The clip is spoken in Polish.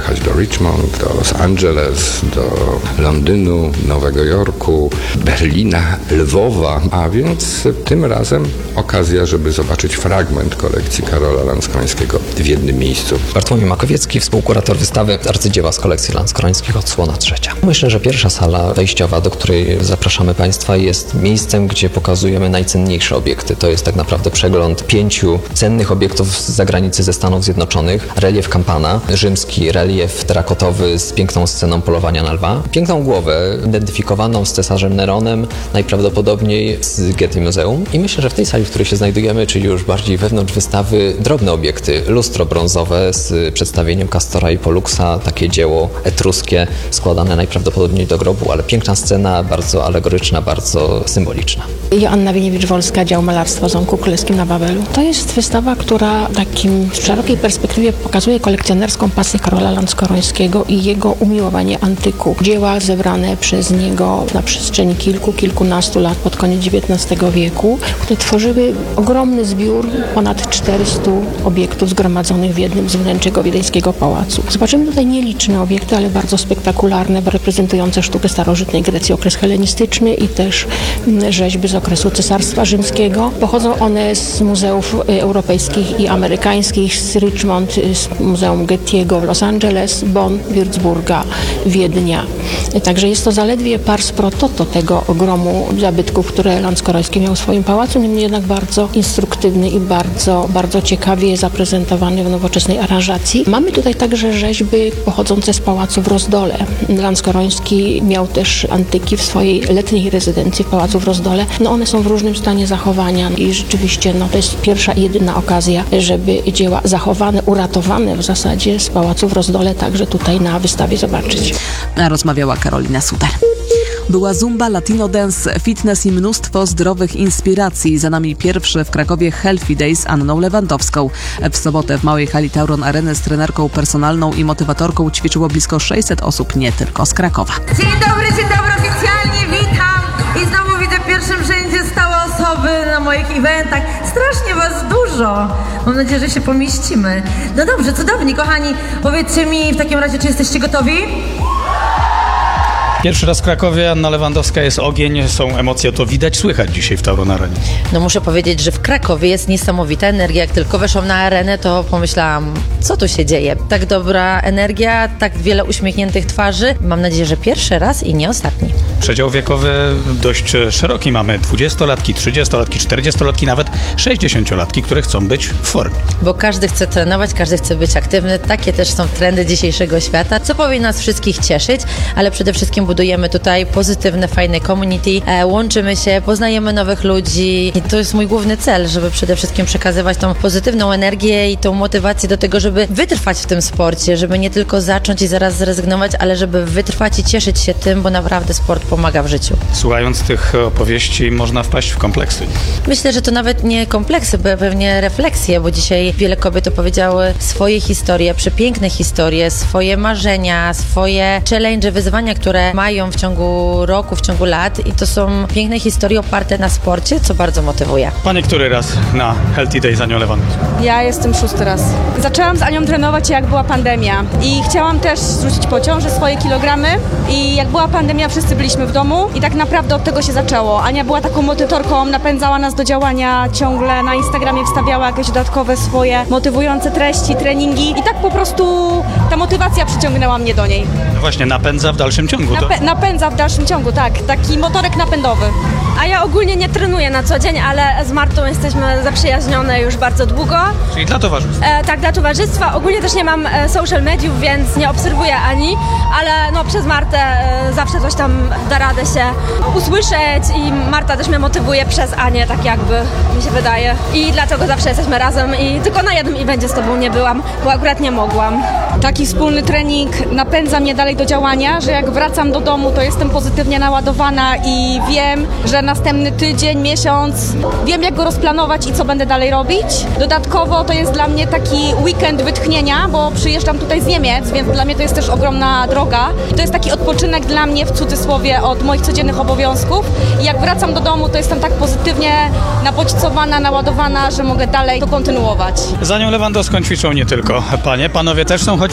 pojechać do Richmond, do Los Angeles, do Londynu, Nowego Jorku, Berlina, Lwowa, a więc tym razem okazja, żeby zobaczyć fragment kolekcji Karola Lanskrońskiego w jednym miejscu. Bartłomiej Makowiecki, współkurator wystawy Arcydzieła z kolekcji Lanskrońskich, odsłona 3. Myślę, że pierwsza sala wejściowa, do której zapraszamy Państwa, jest miejscem, gdzie pokazujemy najcenniejsze obiekty. To jest tak naprawdę przegląd 5 cennych obiektów z zagranicy, ze Stanów Zjednoczonych. Relief Campana, rzymski relief terakotowy z piękną sceną polowania na lwa. Piękną głowę, identyfikowaną z cesarzem Neronem, najprawdopodobniej z Getty Muzeum. I myślę, że w tej sali, w której się znajdujemy, czyli już bardziej wewnątrz wystawy, drobne obiekty, lustro brązowe z przedstawieniem Castora i Polluxa, takie dzieło etruskie, składane najprawdopodobniej do grobu, ale piękna scena, bardzo alegoryczna, bardzo symboliczna. Joanna Wieniewicz-Wolska, dział malarstwa w Zamku Królewskim na Wawelu. To jest wystawa, która w szerokiej perspektywie pokazuje kolekcjonerską pasję Karola Lanskorońskiego i jego umiłowanie antyku. Dzieła zebrane przez niego na przestrzeni kilkunastu lat pod koniec XIX wieku, które tworzyły ogromny zbiór ponad 400 obiektów zgromadzonych w jednym z wnętrz wiedeńskiego pałacu. Zobaczymy tutaj nieliczne obiekty, ale bardzo spektakularne, reprezentujące sztukę starożytnej Grecji, okres helenistyczny i też rzeźby z okresu Cesarstwa Rzymskiego. Pochodzą one z muzeów europejskich i amerykańskich, z Richmond, z Muzeum Getty'ego w Los Angeles, Bonn, Würzburga, Wiednia. Także jest to zaledwie pars pro toto tego ogromu zabytków, które Lanskoroński miał w swoim pałacu, niemniej jednak bardzo instruktywny i bardzo ciekawie zaprezentowany w nowoczesnej aranżacji. Mamy tutaj także rzeźby pochodzące z pałacu w Rozdole. Lanskoroński miał też antyki w swojej letniej rezydencji w pałacu w Rozdole. One są w różnym stanie zachowania i rzeczywiście to jest pierwsza i jedyna okazja, żeby dzieła zachowane, uratowane w zasadzie z pałacu w Rozdole także tutaj na wystawie zobaczyć. Rozmawiała Karolina Suter. Była zumba, latino dance, fitness i mnóstwo zdrowych inspiracji. Za nami pierwszy w Krakowie Healthy Day z Anną Lewandowską. W sobotę w małej hali Tauron Areny z trenerką personalną i motywatorką ćwiczyło blisko 600 osób, nie tylko z Krakowa. Dzień dobry, oficjalnie witam. I znowu widzę w pierwszym rzędzie stałe osoby na moich eventach. Strasznie was dużo. Mam nadzieję, że się pomieścimy. No dobrze, cudowni, kochani. Powiedzcie mi w takim razie, czy jesteście gotowi? Pierwszy raz w Krakowie, Anna Lewandowska, jest ogień, są emocje, to widać, słychać dzisiaj w Tauron Arenie. No muszę powiedzieć, że w Krakowie jest niesamowita energia. Jak tylko weszłam na arenę, to pomyślałam, co tu się dzieje? Tak dobra energia, tak wiele uśmiechniętych twarzy. Mam nadzieję, że pierwszy raz i nie ostatni. Przedział wiekowy dość szeroki. Mamy 20-latki, 30-latki, 40-latki, nawet 60-latki, które chcą być w formie. Bo każdy chce trenować, każdy chce być aktywny. Takie też są trendy dzisiejszego świata, co powinno nas wszystkich cieszyć, ale przede wszystkim budujemy tutaj pozytywne, fajne community, łączymy się, poznajemy nowych ludzi i to jest mój główny cel, żeby przede wszystkim przekazywać tą pozytywną energię i tą motywację do tego, żeby wytrwać w tym sporcie, żeby nie tylko zacząć i zaraz zrezygnować, ale żeby wytrwać i cieszyć się tym, bo naprawdę sport pomaga w życiu. Słuchając tych opowieści można wpaść w kompleksy. Myślę, że to nawet nie kompleksy, pewnie refleksje, bo dzisiaj wiele kobiet opowiedziały swoje historie, przepiękne historie, swoje marzenia, swoje challenge, wyzwania, które mają w ciągu roku, w ciągu lat i to są piękne historie oparte na sporcie, co bardzo motywuje. Pani który raz na Healthy Day z Anią Lewandowską? Ja jestem 6. raz. Zaczęłam z Anią trenować, jak była pandemia i chciałam też zrzucić po ciąży swoje kilogramy i jak była pandemia, wszyscy byliśmy w domu i tak naprawdę od tego się zaczęło. Ania była taką motywatorką, napędzała nas do działania, ciągle na Instagramie wstawiała jakieś dodatkowe swoje motywujące treści, treningi i tak po prostu ta motywacja przyciągnęła mnie do niej. No właśnie, napędza w dalszym ciągu. Napędza w dalszym ciągu, tak. Taki motorek napędowy. A ja ogólnie nie trenuję na co dzień, ale z Martą jesteśmy zaprzyjaźnione już bardzo długo. Czyli dla towarzystwa? Tak, dla towarzystwa. Ogólnie też nie mam social mediów, więc nie obserwuję Ani, ale przez Martę zawsze coś tam da radę się usłyszeć i Marta też mnie motywuje przez Anię, tak jakby mi się wydaje. I dlatego zawsze jesteśmy razem i tylko na jednym evencie z tobą nie byłam, bo akurat nie mogłam. Taki wspólny trening napędza mnie dalej do działania, że jak wracam do domu, to jestem pozytywnie naładowana i wiem, że następny tydzień, miesiąc, wiem jak go rozplanować i co będę dalej robić. Dodatkowo to jest dla mnie taki weekend wytchnienia, bo przyjeżdżam tutaj z Niemiec, więc dla mnie to jest też ogromna droga. I to jest taki odpoczynek dla mnie, w cudzysłowie, od moich codziennych obowiązków. I jak wracam do domu, to jestem tak pozytywnie naładowana, że mogę dalej to kontynuować. Z Anią Lewandowską ćwiczą nie tylko panie, panowie też są, choć